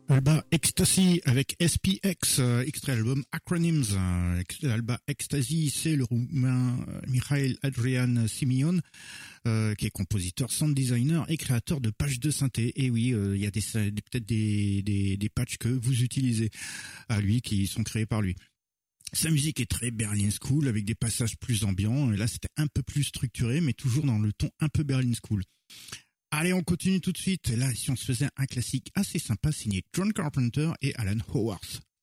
Alba Ecstasy avec SPX, extrait de l'album Acronyms. Alba Ecstasy, c'est le roumain Mihail Adrian Simion, qui est compositeur, sound designer et créateur de patchs de synthé. Et oui, il y a peut-être des patchs que vous utilisez à lui, qui sont créés par lui. Sa musique est très Berlin School, avec des passages plus ambiants. Et là, c'était un peu plus structuré, mais toujours dans le ton un peu Berlin School. Allez, on continue tout de suite. Là, si on se faisait un classique assez sympa signé John Carpenter et Alan Howarth.